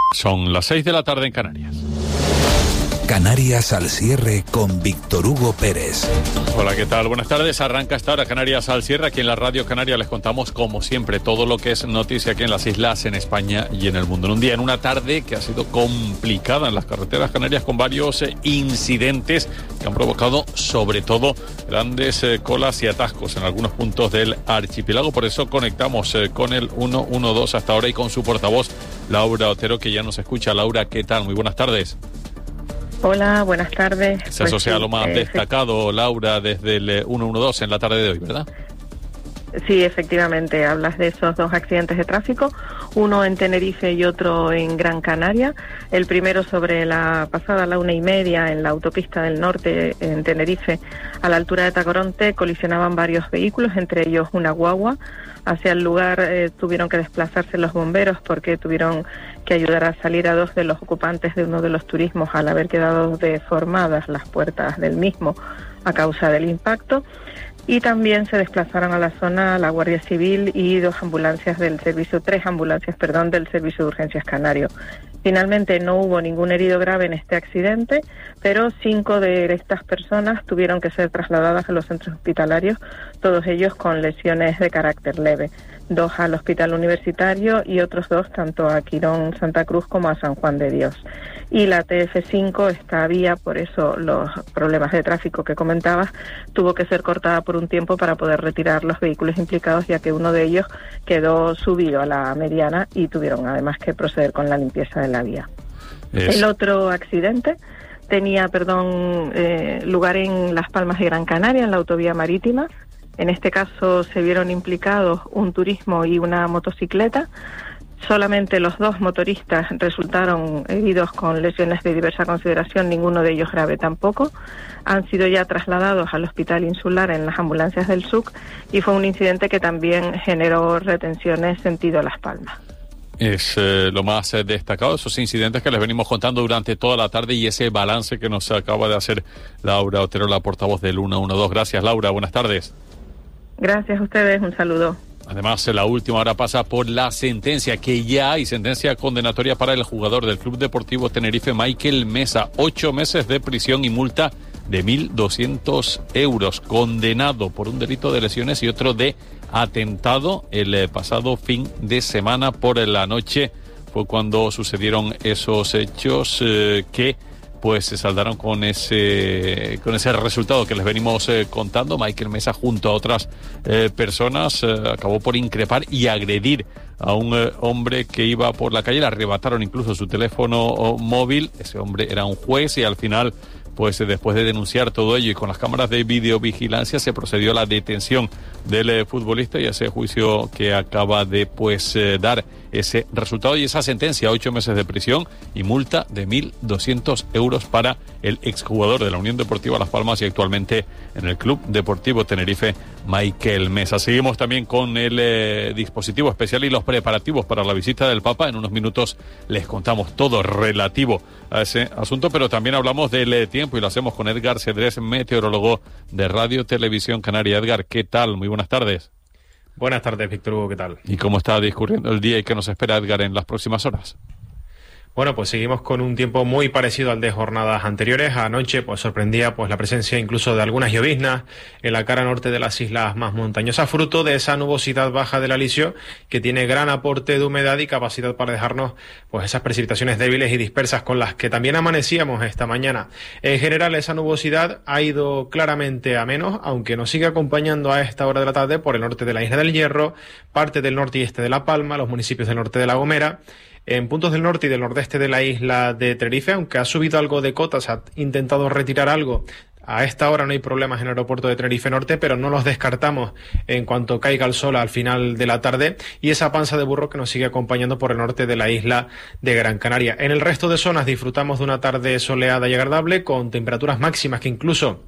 Son las 6 de la tarde en Canarias. Canarias al cierre con Víctor Hugo Pérez. Hola, ¿qué tal? Buenas tardes. Arranca esta hora Canarias al cierre. Aquí en la Radio Canaria les contamos, como siempre, todo lo que es noticia aquí en las islas, en España y en el mundo. En un día, en una tarde que ha sido complicada en las carreteras canarias, con varios incidentes que han provocado, sobre todo, grandes colas y atascos en algunos puntos del archipiélago. Por eso conectamos con el 112 hasta ahora y con su portavoz, Laura Otero, que ya nos escucha. Laura, ¿qué tal? Muy buenas tardes. Hola, buenas tardes. Se asocia a lo más destacado, Laura, desde el 112 en la tarde de hoy, ¿verdad? Sí, efectivamente, hablas de esos dos accidentes de tráfico, uno en Tenerife y otro en Gran Canaria. El primero sobre la pasada la 1:30 en la autopista del norte en Tenerife, a la altura de Tacoronte, colisionaban varios vehículos, entre ellos una guagua. Hacia el lugar tuvieron que desplazarse los bomberos porque tuvieron que ayudar a salir a dos de los ocupantes de uno de los turismos al haber quedado deformadas las puertas del mismo a causa del impacto. Y también se desplazaron a la zona la Guardia Civil y tres ambulancias del Servicio de Urgencias Canario. Finalmente no hubo ningún herido grave en este accidente, pero 5 de estas personas tuvieron que ser trasladadas a los centros hospitalarios, todos ellos con lesiones de carácter leve. 2 al Hospital Universitario y otros 2 tanto a Quirón Santa Cruz como a San Juan de Dios. Y la TF5, esta vía, por eso los problemas de tráfico que comentabas, tuvo que ser cortada por un tiempo para poder retirar los vehículos implicados, ya que uno de ellos quedó subido a la mediana y tuvieron además que proceder con la limpieza de la vía. El otro accidente tenía lugar en Las Palmas de Gran Canaria, en la autovía marítima. En este caso se vieron implicados un turismo y una motocicleta. Solamente los 2 motoristas resultaron heridos con lesiones de diversa consideración, ninguno de ellos grave tampoco. Han sido ya trasladados al Hospital Insular en las ambulancias del SUC y fue un incidente que también generó retenciones sentido Las Palmas. Es lo más destacado, esos incidentes que les venimos contando durante toda la tarde y ese balance que nos acaba de hacer Laura Otero, la portavoz del 112. Gracias, Laura. Buenas tardes. Gracias a ustedes. Un saludo. Además, la última hora pasa por la sentencia, que ya hay sentencia condenatoria para el jugador del Club Deportivo Tenerife, Michael Mesa. 8 meses de prisión y multa de 1.200 euros. Condenado por un delito de lesiones y otro de atentado el pasado fin de semana por la noche. Fue cuando sucedieron esos hechos que pues se saldaron con ese resultado que les venimos contando. Michael Mesa, junto a otras personas, acabó por increpar y agredir a un hombre que iba por la calle. Le arrebataron incluso su teléfono móvil. Ese hombre era un juez y al final, pues después de denunciar todo ello y con las cámaras de videovigilancia, se procedió a la detención del futbolista y a ese juicio que acaba de dar ese resultado y esa sentencia, 8 meses de prisión y multa de 1.200 euros para el exjugador de la Unión Deportiva Las Palmas y actualmente en el Club Deportivo Tenerife, Michael Mesa. Seguimos también con el dispositivo especial y los preparativos para la visita del Papa. En unos minutos les contamos todo relativo a ese asunto, pero también hablamos del tiempo y lo hacemos con Edgar Cedrés, meteorólogo de Radio Televisión Canaria. Edgar, ¿qué tal? Muy buenas tardes. Buenas tardes, Víctor Hugo, ¿qué tal? ¿Y cómo está discurriendo el día y qué nos espera, Edgar, en las próximas horas? Bueno, pues seguimos con un tiempo muy parecido al de jornadas anteriores. Anoche pues sorprendía la presencia incluso de algunas lloviznas en la cara norte de las islas más montañosas, fruto de esa nubosidad baja del alisio que tiene gran aporte de humedad y capacidad para dejarnos esas precipitaciones débiles y dispersas con las que también amanecíamos esta mañana. En general, esa nubosidad ha ido claramente a menos, aunque nos sigue acompañando a esta hora de la tarde por el norte de la Isla del Hierro, parte del norte y este de La Palma, los municipios del norte de La Gomera. En puntos del norte y del nordeste de la isla de Tenerife, aunque ha subido algo de cotas, ha intentado retirar algo. A esta hora no hay problemas en el aeropuerto de Tenerife Norte, pero no los descartamos en cuanto caiga el sol al final de la tarde y esa panza de burro que nos sigue acompañando por el norte de la isla de Gran Canaria. En el resto de zonas disfrutamos de una tarde soleada y agradable con temperaturas máximas que incluso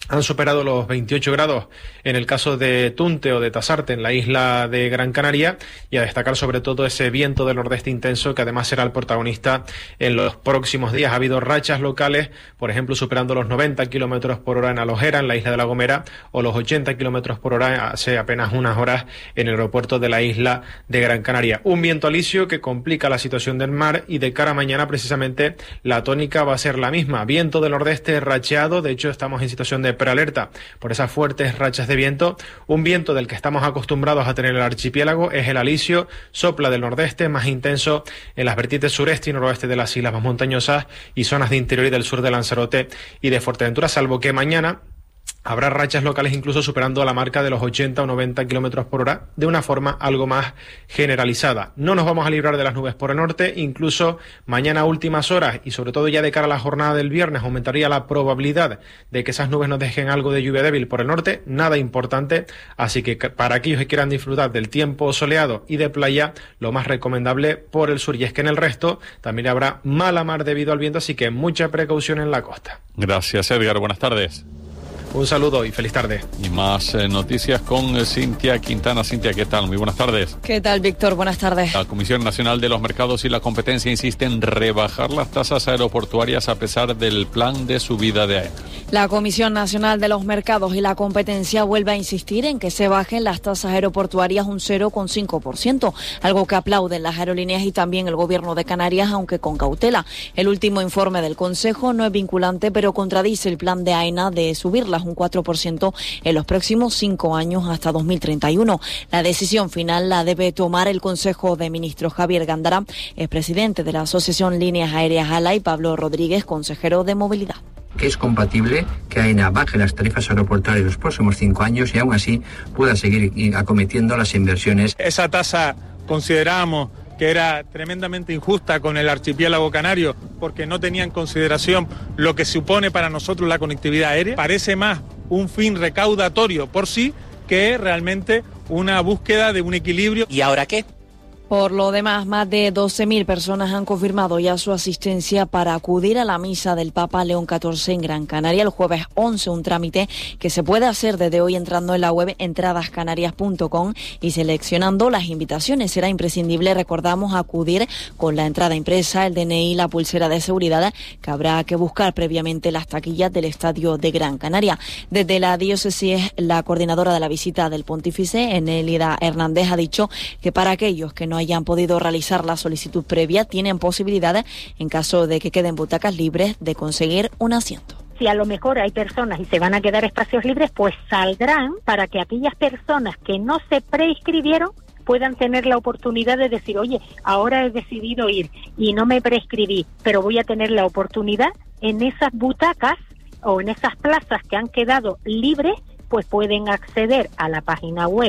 han superado los 28 grados en el caso de Tunte o de Tasarte en la isla de Gran Canaria, y a destacar sobre todo ese viento del nordeste intenso que además será el protagonista en los próximos días. Ha habido rachas locales, por ejemplo superando los 90 kilómetros por hora en Alojera, en la isla de La Gomera, o los 80 kilómetros por hora hace apenas unas horas en el aeropuerto de la isla de Gran Canaria. Un viento alisio que complica la situación del mar, y de cara a mañana precisamente la tónica va a ser la misma. Viento del nordeste racheado, de hecho estamos en situación de prealerta por esas fuertes rachas de viento. Un viento del que estamos acostumbrados a tener en el archipiélago es el alisio, sopla del nordeste, más intenso en las vertientes sureste y noroeste de las islas más montañosas y zonas de interior y del sur de Lanzarote y de Fuerteventura, salvo que mañana habrá rachas locales incluso superando la marca de los 80 o 90 kilómetros por hora de una forma algo más generalizada. No nos vamos a librar de las nubes por el norte, incluso mañana a últimas horas y sobre todo ya de cara a la jornada del viernes aumentaría la probabilidad de que esas nubes nos dejen algo de lluvia débil por el norte, nada importante, así que para aquellos que quieran disfrutar del tiempo soleado y de playa, lo más recomendable por el sur, y es que en el resto también habrá mala mar debido al viento, así que mucha precaución en la costa. Gracias, Edgar, buenas tardes. Un saludo y feliz tarde. Y más noticias con Cintia Quintana. Cintia, ¿qué tal? Muy buenas tardes. ¿Qué tal, Víctor? Buenas tardes. La Comisión Nacional de los Mercados y la Competencia insiste en rebajar las tasas aeroportuarias a pesar del plan de subida de AENA. La Comisión Nacional de los Mercados y la Competencia vuelve a insistir en que se bajen las tasas aeroportuarias un 0,5%, algo que aplauden las aerolíneas y también el Gobierno de Canarias, aunque con cautela. El último informe del Consejo no es vinculante, pero contradice el plan de AENA de subirlas un 4% en los próximos 5 años hasta 2031. La decisión final la debe tomar el Consejo de Ministros. Javier Gándara es presidente de la Asociación Líneas Aéreas ALA, y Pablo Rodríguez, consejero de Movilidad. Que es compatible que AENA baje las tarifas aeroportuarias en los próximos 5 años y aún así pueda seguir acometiendo las inversiones. Esa tasa consideramos que era tremendamente injusta con el archipiélago canario porque no tenía en consideración lo que supone para nosotros la conectividad aérea. Parece más un fin recaudatorio por sí que realmente una búsqueda de un equilibrio. ¿Y ahora qué? Por lo demás, más de 12.000 personas han confirmado ya su asistencia para acudir a la misa del Papa León XIV en Gran Canaria el jueves 11, un trámite que se puede hacer desde hoy entrando en la web entradascanarias.com y seleccionando las invitaciones. Será imprescindible, recordamos, acudir con la entrada impresa, el DNI y la pulsera de seguridad, que habrá que buscar previamente las taquillas del Estadio de Gran Canaria. Desde la diócesis, la coordinadora de la visita del Pontífice, Enélida Hernández, ha dicho que para aquellos que no hayan podido realizar la solicitud previa, tienen posibilidades, en caso de que queden butacas libres, de conseguir un asiento. Si a lo mejor hay personas y se van a quedar espacios libres, pues saldrán para que aquellas personas que no se preinscribieron puedan tener la oportunidad de decir, oye, ahora he decidido ir y no me prescribí, pero voy a tener la oportunidad en esas butacas o en esas plazas que han quedado libres, pues pueden acceder a la página web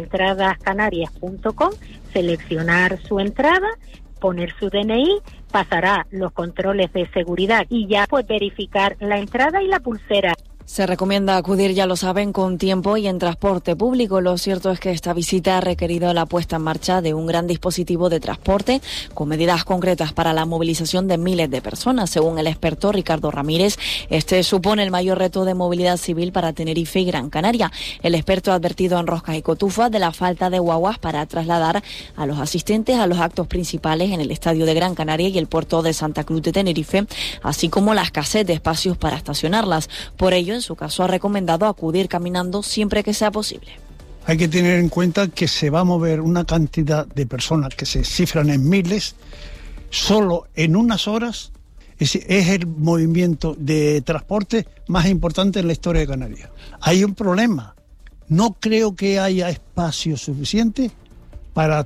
entradascanarias.com, seleccionar su entrada, poner su DNI, pasará los controles de seguridad y ya pues verificar la entrada y la pulsera. Se recomienda acudir, ya lo saben, con tiempo y en transporte público. Lo cierto es que esta visita ha requerido la puesta en marcha de un gran dispositivo de transporte con medidas concretas para la movilización de miles de personas. Según el experto Ricardo Ramírez, este supone el mayor reto de movilidad civil para Tenerife y Gran Canaria. El experto ha advertido en Roscas y Cotufas de la falta de guaguas para trasladar a los asistentes a los actos principales en el Estadio de Gran Canaria y el puerto de Santa Cruz de Tenerife, así como la escasez de espacios para estacionarlas. Por ello, en su caso, ha recomendado acudir caminando siempre que sea posible. Hay que tener en cuenta que se va a mover una cantidad de personas que se cifran en miles, solo en unas horas. Es el movimiento de transporte más importante en la historia de Canarias. Hay un problema. No creo que haya espacio suficiente para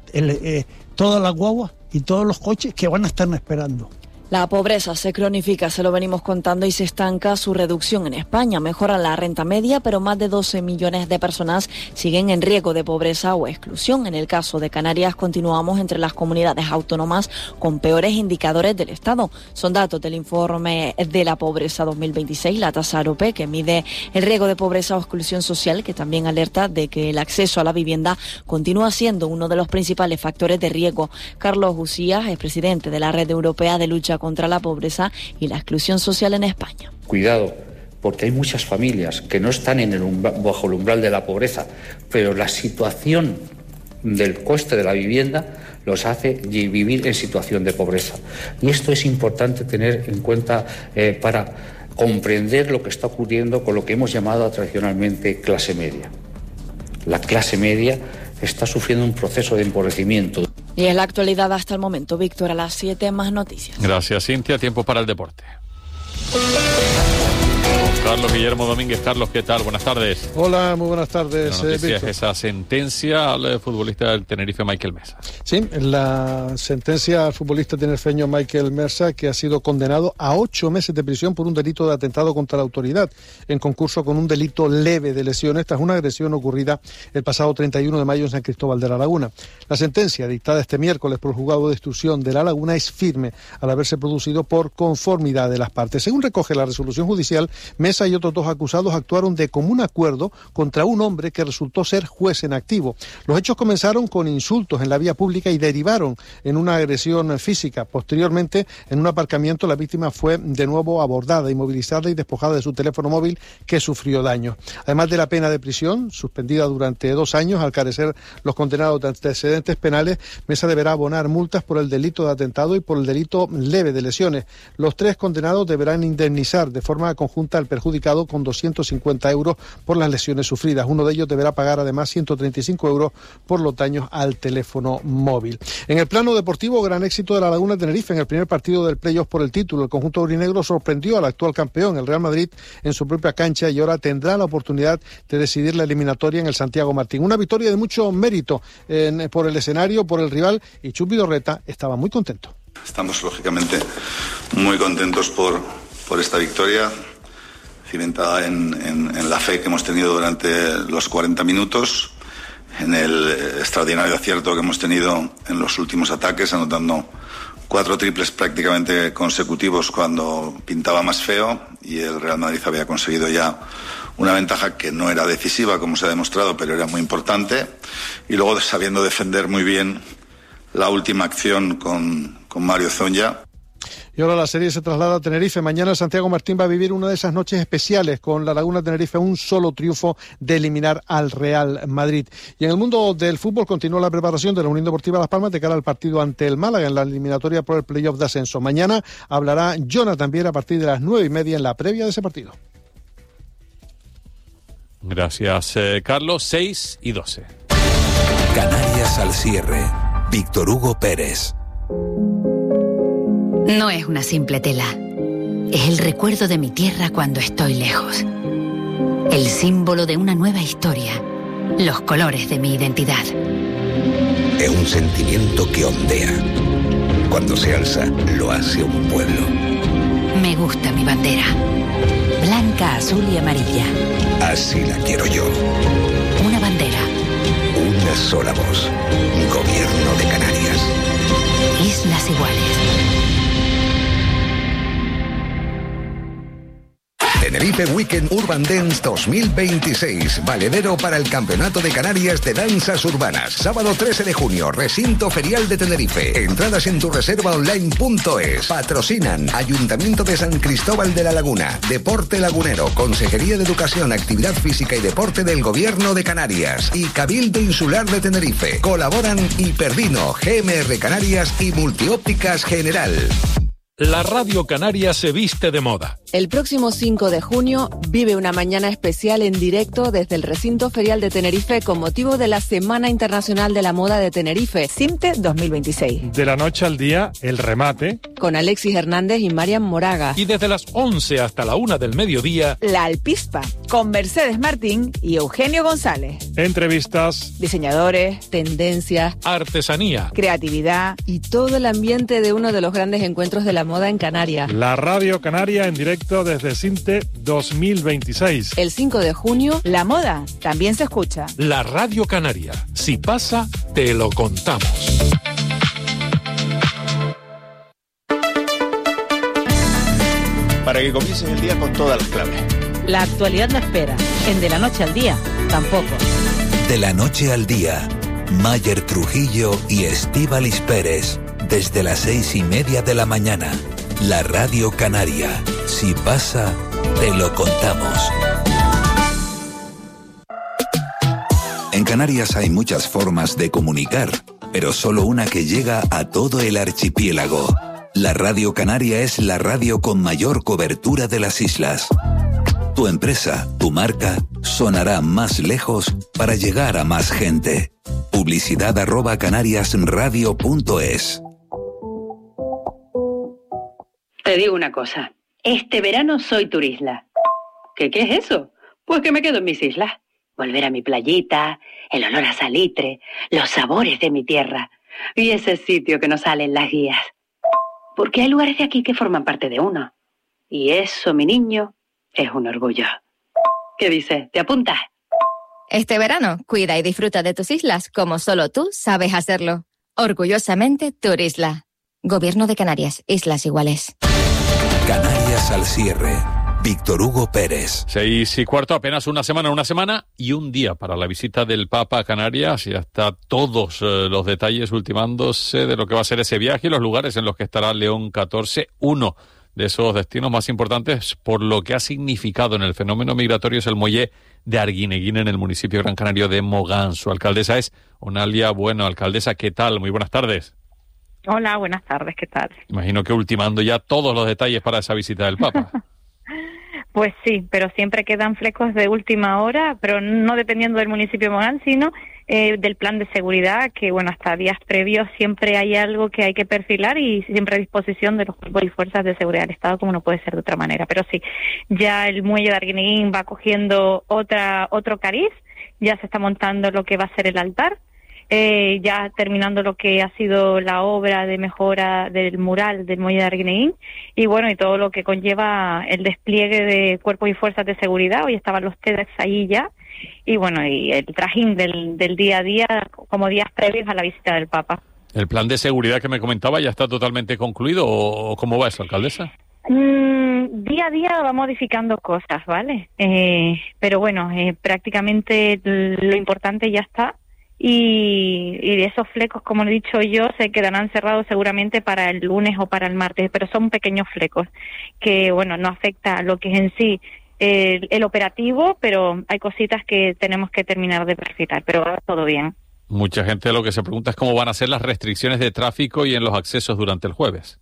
todas las guaguas y todos los coches que van a estar esperando. La pobreza se cronifica, se lo venimos contando, y se estanca su reducción en España. Mejora la renta media, pero más de 12 millones de personas siguen en riesgo de pobreza o exclusión. En el caso de Canarias, continuamos entre las comunidades autónomas con peores indicadores del Estado. Son datos del informe de la pobreza 2026, la tasa AROPE, que mide el riesgo de pobreza o exclusión social, que también alerta de que el acceso a la vivienda continúa siendo uno de los principales factores de riesgo. Carlos Usías es presidente de la Red Europea de Lucha contra la Pobreza y la Exclusión Social en España. Cuidado porque hay muchas familias que no están bajo el umbral de la pobreza, pero la situación del coste de la vivienda los hace vivir en situación de pobreza. Y esto es importante tener en cuenta para comprender lo que está ocurriendo con lo que hemos llamado tradicionalmente clase media. La clase media está sufriendo un proceso de empobrecimiento. Y es la actualidad hasta el momento. Víctor, a las 7 más noticias. Gracias, Cintia. Tiempo para el deporte. Carlos Guillermo Domínguez. Carlos, ¿qué tal? Buenas tardes. Hola, muy buenas tardes. La noticia es esa sentencia al futbolista del Tenerife Michael Mesa. Sí, la sentencia al futbolista tinerfeño Michael Mesa, que ha sido condenado a 8 meses de prisión por un delito de atentado contra la autoridad, en concurso con un delito leve de lesiones tras una agresión ocurrida el pasado 31 de mayo en San Cristóbal de la Laguna. La sentencia, dictada este miércoles por el Juzgado de Instrucción de La Laguna, es firme al haberse producido por conformidad de las partes. Según recoge la resolución judicial, Mesa y otros 2 acusados actuaron de común acuerdo contra un hombre que resultó ser juez en activo. Los hechos comenzaron con insultos en la vía pública y derivaron en una agresión física. Posteriormente, en un aparcamiento, la víctima fue de nuevo abordada, inmovilizada y despojada de su teléfono móvil, que sufrió daños. Además de la pena de prisión, suspendida durante 2 años, al carecer los condenados de antecedentes penales, Mesa deberá abonar multas por el delito de atentado y por el delito leve de lesiones. Los 3 condenados deberán indemnizar de forma conjunta al perjudicado con 250 euros por las lesiones sufridas. Uno de ellos deberá pagar además 135 euros por los daños al teléfono móvil. En el plano deportivo, gran éxito de la Laguna Tenerife en el primer partido del playoff por el título. El conjunto aurinegro sorprendió al actual campeón, el Real Madrid, en su propia cancha, y ahora tendrá la oportunidad de decidir la eliminatoria en el Santiago Martín. Una victoria de mucho mérito por el escenario, por el rival, y Chus Vidorreta estaba muy contento. Estamos lógicamente muy contentos por esta victoria, cimentada en la fe que hemos tenido durante los 40 minutos, en el extraordinario acierto que hemos tenido en los últimos ataques, anotando 4 triples prácticamente consecutivos cuando pintaba más feo, y el Real Madrid había conseguido ya una ventaja que no era decisiva, como se ha demostrado, pero era muy importante, y luego sabiendo defender muy bien la última acción con Mario Zonja. Y ahora la serie se traslada a Tenerife. Mañana Santiago Martín va a vivir una de esas noches especiales con la Laguna Tenerife, un solo triunfo de eliminar al Real Madrid. Y en el mundo del fútbol continúa la preparación de la Unión Deportiva Las Palmas de cara al partido ante el Málaga en la eliminatoria por el playoff de ascenso. Mañana hablará Jonathan Viera a partir de las 9:30 en la previa de ese partido. Gracias, Carlos. 6:12. Canarias al cierre. Víctor Hugo Pérez. No es una simple tela. Es el recuerdo de mi tierra cuando estoy lejos. El símbolo de una nueva historia. Los colores de mi identidad. Es un sentimiento que ondea. Cuando se alza, lo hace un pueblo. Me gusta mi bandera. Blanca, azul y amarilla. Así la quiero yo. Una bandera. Una sola voz. Gobierno de Canarias. Islas Iguales. Tenerife Weekend Urban Dance 2026, valedero para el Campeonato de Canarias de Danzas Urbanas. Sábado 13 de junio, Recinto Ferial de Tenerife. Entradas en tureservaonline.es. Patrocinan Ayuntamiento de San Cristóbal de la Laguna, Deporte Lagunero, Consejería de Educación, Actividad Física y Deporte del Gobierno de Canarias y Cabildo Insular de Tenerife. Colaboran Hiperdino, GMR Canarias y Multiópticas General. La Radio Canaria se viste de moda. El próximo 5 de junio vive una mañana especial en directo desde el Recinto Ferial de Tenerife con motivo de la Semana Internacional de la Moda de Tenerife, CIMTE 2026. De la noche al día, el remate. Con Alexis Hernández y Marian Moraga. Y desde las 11 hasta la 1 del mediodía, La Alpispa, con Mercedes Martín y Eugenio González. Entrevistas. Diseñadores, tendencias, artesanía, creatividad y todo el ambiente de uno de los grandes encuentros de la moda en Canarias. La Radio Canaria en directo desde CIMTE 2026. El 5 de junio, la moda también se escucha. La Radio Canaria. Si pasa, te lo contamos. Para que comiences el día con todas las claves. La actualidad no espera. En De la Noche al Día, tampoco. De la Noche al Día, Mayer Trujillo y Estíbaliz Pérez. Desde las 6:30 de la mañana, la Radio Canaria. Si pasa, te lo contamos. En Canarias hay muchas formas de comunicar, pero solo una que llega a todo el archipiélago. La Radio Canaria es la radio con mayor cobertura de las islas. Tu empresa, tu marca, sonará más lejos para llegar a más gente. Publicidad@canariasradio.es. Te digo una cosa. Este verano soy turisla. ¿Qué es eso? Pues que me quedo en mis islas. Volver a mi playita, el olor a salitre, los sabores de mi tierra y ese sitio que nos sale en las guías. Porque hay lugares de aquí que forman parte de uno. Y eso, mi niño, es un orgullo. ¿Qué dices? ¿Te apuntas? Este verano, cuida y disfruta de tus islas como solo tú sabes hacerlo. Orgullosamente, Turisla. Gobierno de Canarias, Islas Iguales. Canarias al cierre. Víctor Hugo Pérez. 6:15, apenas una semana y un día para la visita del Papa a Canarias. Ya está todos los detalles ultimándose de lo que va a ser ese viaje y los lugares en los que estará León XIV, uno de esos destinos más importantes por lo que ha significado en el fenómeno migratorio es el muelle de Arguineguín en el municipio gran canario de Mogán. Su alcaldesa es Onalia Bueno. Alcaldesa, ¿qué tal? Muy buenas tardes. Hola, buenas tardes, ¿qué tal? Imagino que ultimando ya todos los detalles para esa visita del Papa. Pues sí, pero siempre quedan flecos de última hora, pero no dependiendo del municipio de Mogán, sino del plan de seguridad, que bueno, hasta días previos siempre hay algo que hay que perfilar y siempre a disposición de los cuerpos y fuerzas de seguridad del Estado, como no puede ser de otra manera. Pero sí, ya el muelle de Arguineguín va cogiendo otro cariz, ya se está montando lo que va a ser el altar, ya terminando lo que ha sido la obra de mejora del mural del muelle de Arguineguín y bueno, y todo lo que conlleva el despliegue de cuerpos y fuerzas de seguridad. Hoy estaban los TEDx ahí ya y bueno, y el trajín del día a día como días previos a la visita del Papa. ¿El plan de seguridad que me comentaba ya está totalmente concluido o cómo va eso, alcaldesa? Día a día va modificando cosas, ¿vale? Pero bueno, prácticamente lo importante ya está. Y de esos flecos, como he dicho yo, se quedarán cerrados seguramente para el lunes o para el martes, pero son pequeños flecos que, bueno, no afecta a lo que es en sí el operativo, pero hay cositas que tenemos que terminar de perfilar, pero va todo bien. Mucha gente lo que se pregunta es cómo van a ser las restricciones de tráfico y en los accesos durante el jueves.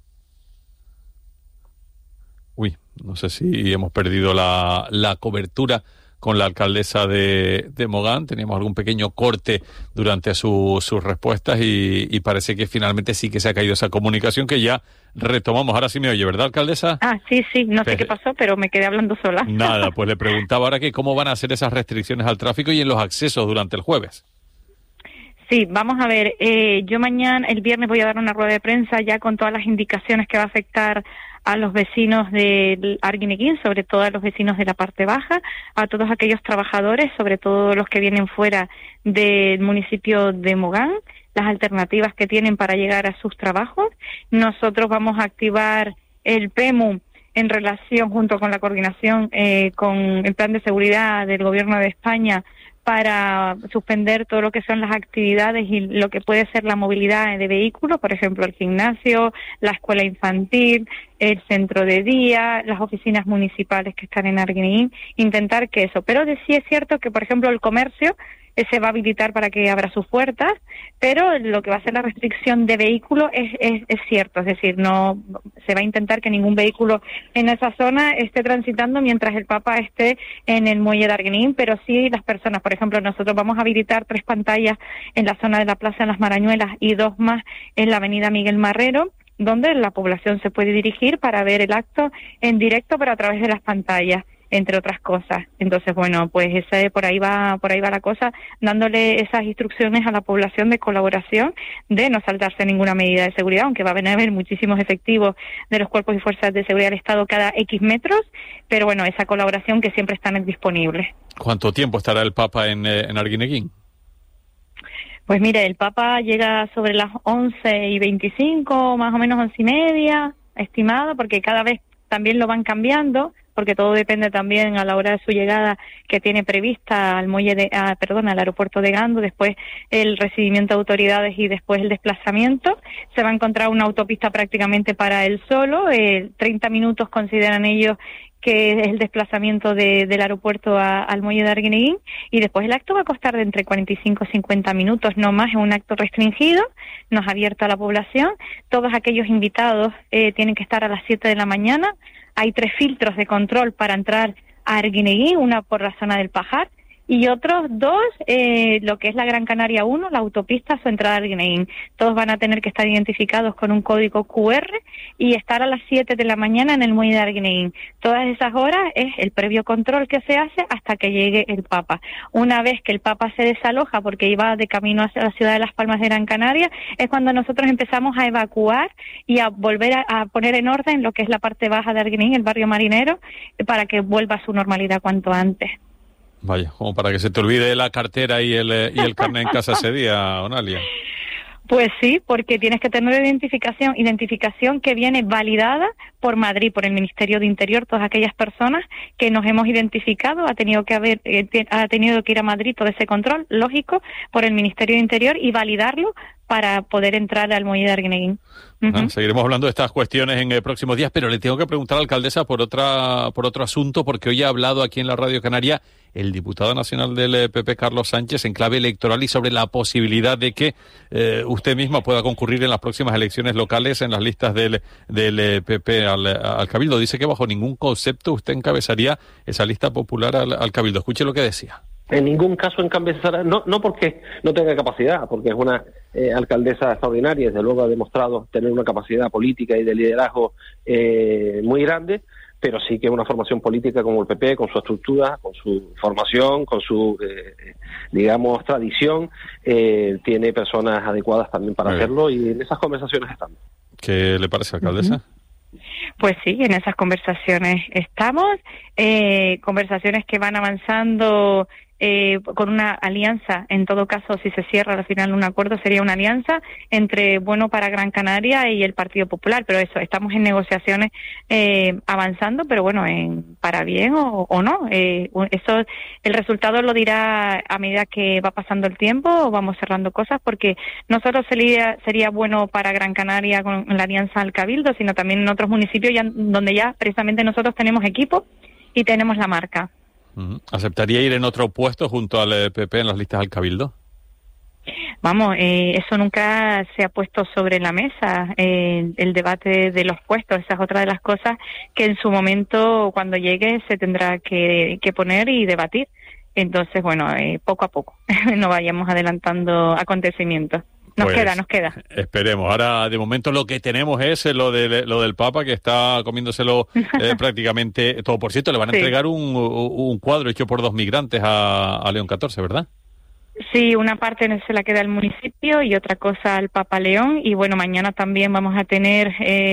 Uy, no sé si hemos perdido la cobertura con la alcaldesa de Mogán. Teníamos algún pequeño corte durante sus respuestas y parece que finalmente sí que se ha caído esa comunicación que ya retomamos. Ahora sí me oye, ¿verdad, alcaldesa? Sí, no sé qué pasó, pero me quedé hablando sola. Nada, pues le preguntaba ahora que cómo van a ser esas restricciones al tráfico y en los accesos durante el jueves. Sí, vamos a ver, yo el viernes voy a dar una rueda de prensa ya con todas las indicaciones que va a afectar a los vecinos de Arguineguín, sobre todo a los vecinos de la parte baja, a todos aquellos trabajadores, sobre todo los que vienen fuera del municipio de Mogán, las alternativas que tienen para llegar a sus trabajos. Nosotros vamos a activar el PEMU en relación, junto con la coordinación con el plan de seguridad del Gobierno de España, para suspender todo lo que son las actividades y lo que puede ser la movilidad de vehículos, por ejemplo, el gimnasio, la escuela infantil, el centro de día, las oficinas municipales que están en Arguineguín, intentar que eso. Pero sí es cierto que, por ejemplo, el comercio se va a habilitar para que abra sus puertas, pero lo que va a ser la restricción de vehículos es cierto, es decir, no se va a intentar que ningún vehículo en esa zona esté transitando mientras el Papa esté en el muelle de Arguineguín, pero sí las personas. Por ejemplo, nosotros vamos a habilitar 3 pantallas en la zona de la Plaza de las Marañuelas y 2 más en la avenida Miguel Marrero, donde la población se puede dirigir para ver el acto en directo, pero a través de las pantallas, entre otras cosas. Entonces, bueno, pues por ahí va la cosa, dándole esas instrucciones a la población de colaboración, de no saltarse ninguna medida de seguridad, aunque va a haber muchísimos efectivos de los cuerpos y fuerzas de seguridad del Estado cada X metros, pero bueno, esa colaboración que siempre están disponibles. ¿Cuánto tiempo estará el Papa en Arguineguín? Pues mire, el Papa llega sobre las 11:25, más o menos 11:30, estimado, porque cada vez también lo van cambiando, porque todo depende también a la hora de su llegada que tiene prevista al al aeropuerto de Gando, después el recibimiento de autoridades y después el desplazamiento. Se va a encontrar una autopista prácticamente para él solo, 30 minutos consideran ellos que es el desplazamiento del aeropuerto al muelle de Arguineguín, y después el acto va a costar de entre 45 y 50 minutos, no más. Es un acto restringido, no es abierto a la población. Todos aquellos invitados tienen que estar a las 7 de la mañana. Hay 3 filtros de control para entrar a Arguineguín, una por la zona del Pajar, y otros 2, lo que es la Gran Canaria 1, la autopista, su entrada a Arguineguín. Todos van a tener que estar identificados con un código QR y estar a las 7 de la mañana en el muelle de Arguineguín. Todas esas horas es el previo control que se hace hasta que llegue el Papa. Una vez que el Papa se desaloja porque iba de camino hacia la ciudad de Las Palmas de Gran Canaria, es cuando nosotros empezamos a evacuar y a volver a poner en orden lo que es la parte baja de Arguineguín, el barrio marinero, para que vuelva a su normalidad cuanto antes. Vaya, como para que se te olvide la cartera y el carnet en casa ese día, Onalia. Pues sí, porque tienes que tener identificación que viene validada por Madrid, por el Ministerio de Interior. Todas aquellas personas que nos hemos identificado ha tenido que ir a Madrid todo ese control, lógico, por el Ministerio de Interior y validarlo para poder entrar al muelle de Arguineguín. Seguiremos hablando de estas cuestiones en próximos días, pero le tengo que preguntar a la alcaldesa por otro asunto, porque hoy ha hablado aquí en la Radio Canaria el diputado nacional del PP, Carlos Sánchez, en clave electoral y sobre la posibilidad de que usted misma pueda concurrir en las próximas elecciones locales en las listas del PP al Cabildo. Dice que bajo ningún concepto usted encabezaría esa lista popular al Cabildo. Escuche lo que decía. En ningún caso encabezará, no porque no tenga capacidad, porque es una alcaldesa extraordinaria, desde luego ha demostrado tener una capacidad política y de liderazgo muy grande, pero sí que una formación política como el PP, con su estructura, con su formación, con su, digamos, tradición, tiene personas adecuadas también para hacerlo, y en esas conversaciones estamos. ¿Qué le parece, alcaldesa? Pues sí, en esas conversaciones estamos, conversaciones que van avanzando con una alianza. En todo caso, si se cierra al final un acuerdo, sería una alianza entre Bueno para Gran Canaria y el Partido Popular, pero eso, estamos en negociaciones avanzando, pero bueno, para bien o no, eso el resultado lo dirá a medida que va pasando el tiempo, o vamos cerrando cosas, porque no solo sería bueno para Gran Canaria con la alianza al Cabildo, sino también en otros municipios donde ya precisamente nosotros tenemos equipo y tenemos la marca. ¿Aceptaría ir en otro puesto junto al PP en las listas al Cabildo? Vamos, eso nunca se ha puesto sobre la mesa, el debate de los puestos. Esa es otra de las cosas que en su momento, cuando llegue, se tendrá que poner y debatir. Entonces, bueno, poco a poco, no vayamos adelantando acontecimientos. Nos queda. Esperemos. Ahora, de momento, lo que tenemos es lo del Papa, que está comiéndoselo prácticamente todo. Por cierto, le van a entregar un cuadro hecho por 2 migrantes a León XIV, ¿verdad? Sí, una parte se la queda al municipio y otra cosa al Papa León. Y bueno, mañana también vamos a tener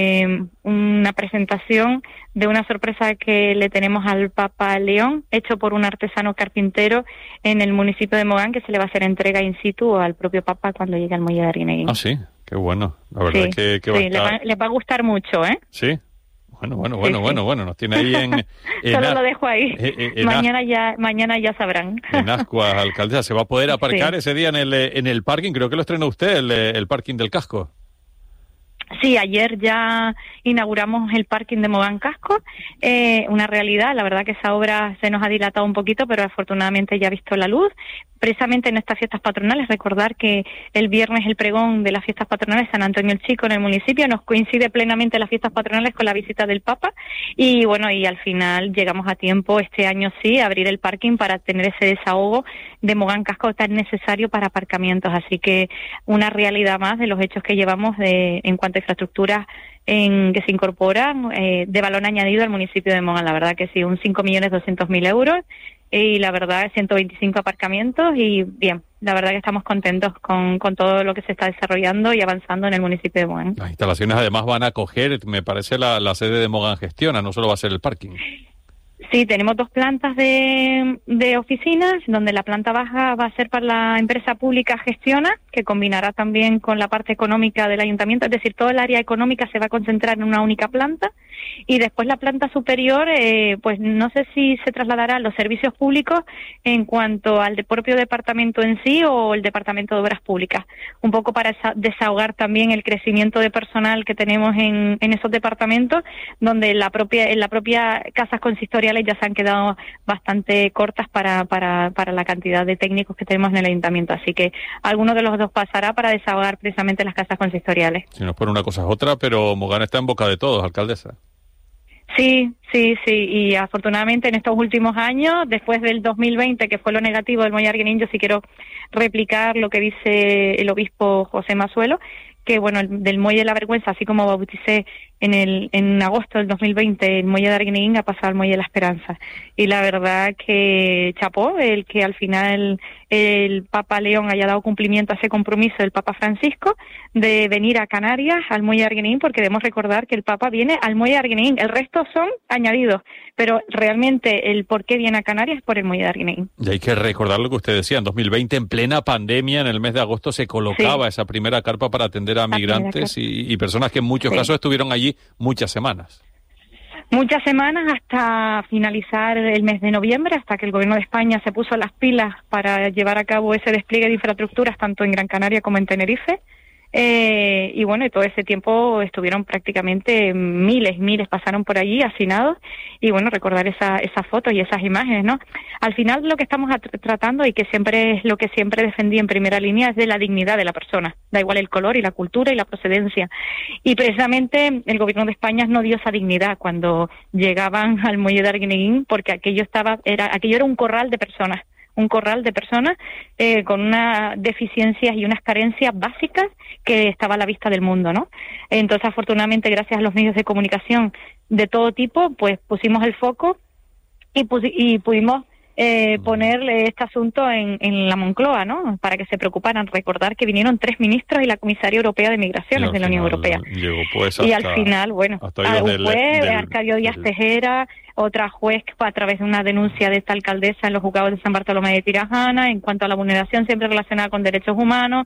una presentación de una sorpresa que le tenemos al Papa León, hecho por un artesano carpintero en el municipio de Mogán, que se le va a hacer entrega in situ al propio Papa cuando llegue al muelle de Arguineguín. Ah, sí, qué bueno. La verdad es que va a estar... les va a gustar mucho, ¿eh? Sí. Bueno, nos tiene ahí en solo lo dejo ahí. Mañana ya sabrán. En Ascuas, alcaldesa, ¿se va a poder aparcar ese día en el parking? Creo que lo estrenó usted, el parking del casco. Sí, ayer ya inauguramos el parking de Mogán Casco, una realidad. La verdad que esa obra se nos ha dilatado un poquito, pero afortunadamente ya ha visto la luz. Precisamente en estas fiestas patronales, recordar que el viernes el pregón de las fiestas patronales San Antonio el Chico en el municipio, nos coincide plenamente las fiestas patronales con la visita del Papa, y bueno, y al final llegamos a tiempo este año sí a abrir el parking para tener ese desahogo de Mogán Casco tan necesario para aparcamientos. Así que una realidad más de los hechos que llevamos en cuanto a infraestructuras que se incorporan de valor añadido al municipio de Mogán. La verdad que sí, un 5.200.000 euros y la verdad 125 aparcamientos, y bien, la verdad que estamos contentos con todo lo que se está desarrollando y avanzando en el municipio de Mogán. Las instalaciones además van a acoger, me parece, la sede de Mogán Gestiona, no solo va a ser el parking. Sí, tenemos 2 plantas de oficinas, donde la planta baja va a ser para la empresa pública Gestiona, que combinará también con la parte económica del ayuntamiento, es decir, todo el área económica se va a concentrar en una única planta, y después la planta superior, pues no sé si se trasladará a los servicios públicos en cuanto al propio departamento en sí o el departamento de obras públicas, un poco para desahogar también el crecimiento de personal que tenemos en esos departamentos, donde en la propia casas consistoriales ya se han quedado bastante cortas para la cantidad de técnicos que tenemos en el ayuntamiento, así que alguno de los dos pasará para desahogar precisamente las casas consistoriales. Si nos pone una cosa es otra, pero Mogán está en boca de todos, alcaldesa. Sí, y afortunadamente en estos últimos años, después del 2020, que fue lo negativo del muelle Arguineguín, yo sí quiero replicar lo que dice el obispo José Mazuelo, que bueno, del muelle de la vergüenza, así como bauticé en agosto del 2020 el muelle de Arguineguín, ha pasado al muelle de la esperanza. Y la verdad que chapó el que al final el Papa León haya dado cumplimiento a ese compromiso del Papa Francisco de venir a Canarias, al muelle de Arguineguín, porque debemos recordar que el Papa viene al muelle de Arguineguín, el resto son añadidos, pero realmente el por qué viene a Canarias es por el muelle de Arguineguín. Y hay que recordar lo que usted decía, en 2020, en plena pandemia, en el mes de agosto, se colocaba esa primera carpa para atender a migrantes y personas que en muchos casos estuvieron allí muchas semanas. Muchas semanas hasta finalizar el mes de noviembre, hasta que el Gobierno de España se puso las pilas para llevar a cabo ese despliegue de infraestructuras tanto en Gran Canaria como en Tenerife. Y bueno, y todo ese tiempo estuvieron prácticamente miles pasaron por allí hacinados, y bueno, recordar esas fotos y esas imágenes, ¿no? Al final lo que estamos tratando, y que siempre es lo que siempre defendí en primera línea, es de la dignidad de la persona, da igual el color y la cultura y la procedencia, y precisamente el Gobierno de España no dio esa dignidad cuando llegaban al muelle de Arguineguín, porque aquello era un corral de personas con unas deficiencias y unas carencias básicas que estaba a la vista del mundo, ¿no? Entonces, afortunadamente, gracias a los medios de comunicación de todo tipo, pues pusimos el foco y pudimos ponerle este asunto en la Moncloa, ¿no? Para que se preocuparan. Recordar que vinieron 3 ministros y la Comisaria Europea de Migraciones de la Unión Europea. Y al final, bueno, Arcadio Díaz Tejera, otra juez a través de una denuncia de esta alcaldesa en los juzgados de San Bartolomé de Tirajana, en cuanto a la vulneración siempre relacionada con derechos humanos,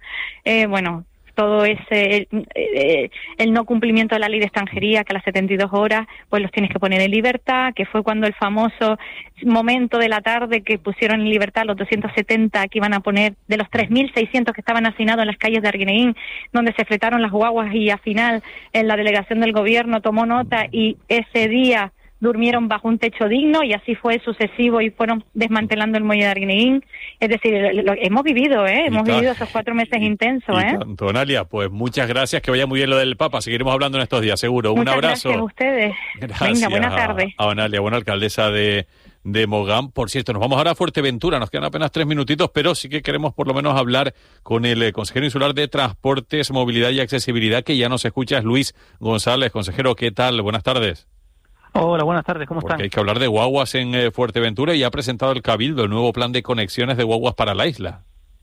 todo ese el no cumplimiento de la ley de extranjería, que a las 72 horas pues los tienes que poner en libertad, que fue cuando el famoso momento de la tarde que pusieron en libertad los 270 que iban a poner de los 3.600 que estaban hacinados en las calles de Arguineguín, donde se fletaron las guaguas, y al final en la delegación del gobierno tomó nota y ese día durmieron bajo un techo digno, y así fue sucesivo y fueron desmantelando el muelle de Arguineguín. Es decir, hemos vivido esos 4 meses intensos. Tanto, Analia, pues muchas gracias, que vaya muy bien lo del Papa, seguiremos hablando en estos días, seguro. Un abrazo. Gracias a ustedes. Gracias. Venga, buena tarde. A Analia, buena alcaldesa de Mogán. Por cierto, nos vamos ahora a Fuerteventura, nos quedan apenas 3 minutitos, pero sí que queremos por lo menos hablar con el consejero insular de Transportes, Movilidad y Accesibilidad, que ya nos escucha, es Luis González. Consejero, ¿qué tal? Buenas tardes. Hola, buenas tardes, ¿cómo están? Hay que hablar de guaguas en Fuerteventura, y ha presentado el Cabildo el nuevo plan de conexiones de guaguas para la isla.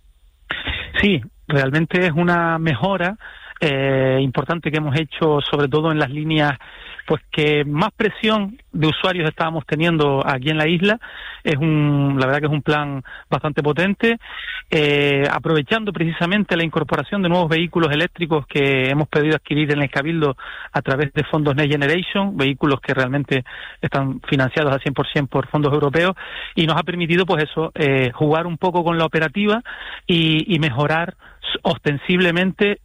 Sí, realmente es una mejora importante que hemos hecho, sobre todo en las líneas pues que más presión de usuarios estábamos teniendo aquí en la isla. La verdad que es un plan bastante potente, aprovechando precisamente la incorporación de nuevos vehículos eléctricos que hemos pedido adquirir en el Cabildo a través de fondos Next Generation, vehículos que realmente están financiados al 100% por fondos europeos, y nos ha permitido pues eso, jugar un poco con la operativa y mejorar ostensiblemente